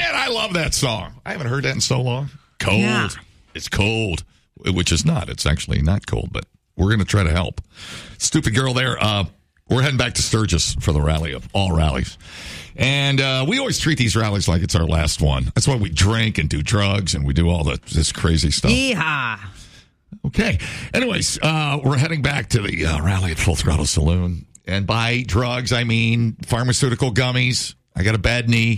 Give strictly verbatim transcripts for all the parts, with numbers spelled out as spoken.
Man, I love that song. I haven't heard that in so long. Cold. Yeah. It's cold, which is not. It's actually not cold, but we're going to try to help. Stupid girl there. Uh, we're heading back to Sturgis for the rally of all rallies. And uh, we always treat these rallies like it's our last one. That's why we drink and do drugs and we do all the, this crazy stuff. Yeehaw. Okay. Anyways, uh, we're heading back to the uh, rally at Full Throttle Saloon. And by drugs, I mean pharmaceutical gummies. I got a bad knee.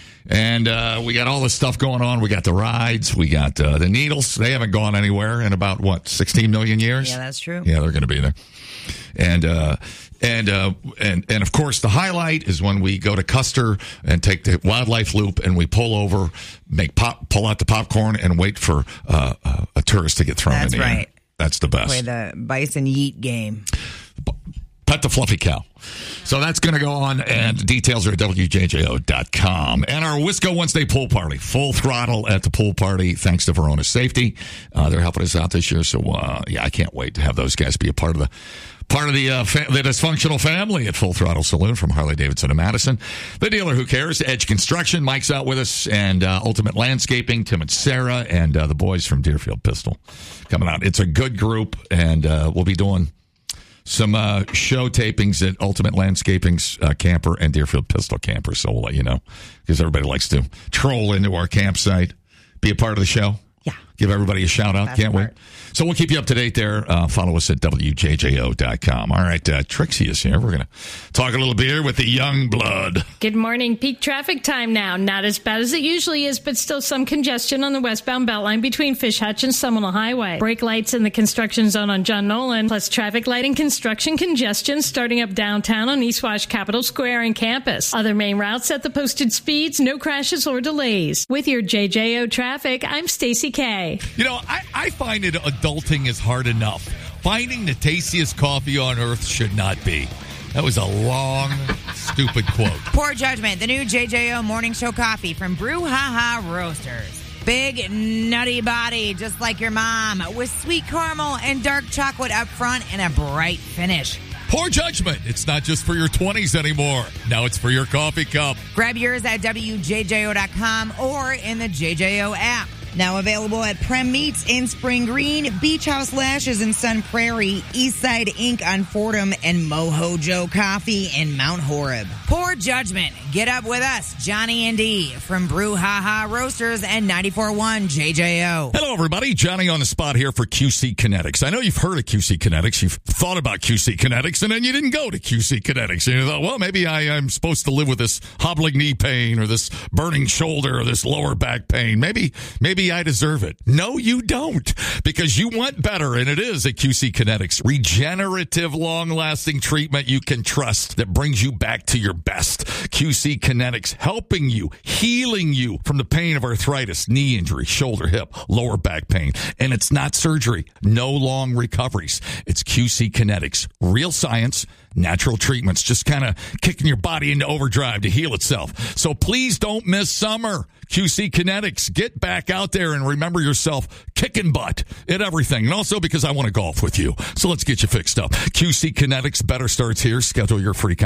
And uh, we got all this stuff going on. We got the rides. We got uh, the needles. They haven't gone anywhere in about, what, sixteen million years? Yeah, that's true. Yeah, they're going to be there. And, uh, and, uh, and, and of course, the highlight is when we go to Custer and take the wildlife loop and we pull over, make pop, pull out the popcorn and wait for uh, uh, a tourist to get thrown That's in the right. air. That's the best. Play the bison yeet game. Pet the Fluffy Cow. So that's going to go on, and details are at W J J O dot com. And our Wisco Wednesday pool party, full throttle at the pool party, thanks to Verona Safety. Uh, they're helping us out this year, so uh, yeah, I can't wait to have those guys be a part of the part of the uh, fa- the dysfunctional family at Full Throttle Saloon from Harley Davidson to Madison. The dealer who cares, Edge Construction, Mike's out with us, and uh, Ultimate Landscaping, Tim and Sarah, and uh, the boys from Deerfield Pistol coming out. It's a good group, and uh, we'll be doing some uh, show tapings at Ultimate Landscaping's uh, camper and Deerfield Pistol camper, so we'll let you know, because everybody likes to troll into our campsite, be a part of the show. Yeah. Give everybody a shout out. Best Can't part. wait. So we'll keep you up to date there. Uh, follow us at W J J O dot com. All right, uh, Trixie is here. We're going to talk a little beer with the young blood. Good morning. Peak traffic time now. Not as bad as it usually is, but still some congestion on the westbound Beltline between Fish Hatch and Seminole Highway. Brake lights in the construction zone on John Nolan, plus traffic light and construction congestion starting up downtown on East Wash Capitol Square and campus. Other main routes at the posted speeds, no crashes or delays. With your J J O traffic, I'm Stacy K. You know, I, I find it adulting is hard enough. Finding the tastiest coffee on earth should not be. That was a long, stupid quote. Poor Judgment, the new J J O Morning Show coffee from Brew Ha Ha Roasters. Big, nutty body, just like your mom, with sweet caramel and dark chocolate up front and a bright finish. Poor judgment. It's not just for your twenties anymore. Now it's for your coffee cup. Grab yours at W J J O dot com or in the J J O app. Now available at Prem Meats in Spring Green, Beach House Lashes in Sun Prairie, Eastside Incorporated on Fordham, and Mojo Joe Coffee in Mount Horeb. Poor Judgment. Get up with us, Johnny and Dee, from Brew Ha Ha Roasters and ninety-four point one J J O. Hello, everybody. Johnny on the spot here for Q C Kinetics. I know you've heard of Q C Kinetics. You've thought about Q C Kinetics, and then you didn't go to Q C Kinetics. And you thought, well, maybe I, I'm supposed to live with this hobbling knee pain or this burning shoulder or this lower back pain. Maybe, maybe I deserve it. No, you don't, because you want better, and it is at Q C Kinetics. Regenerative, long-lasting treatment you can trust that brings you back to your best. Q C Kinetics, helping you, healing you from the pain of arthritis, knee injury, shoulder, hip, lower back pain. And it's not surgery. No long recoveries. It's Q C Kinetics. Real science, natural treatments, just kind of kicking your body into overdrive to heal itself. So please don't miss summer. Q C Kinetics, get back out there and remember yourself kicking butt at everything. And also because I want to golf with you. So let's get you fixed up. Q C Kinetics, better starts here. Schedule your free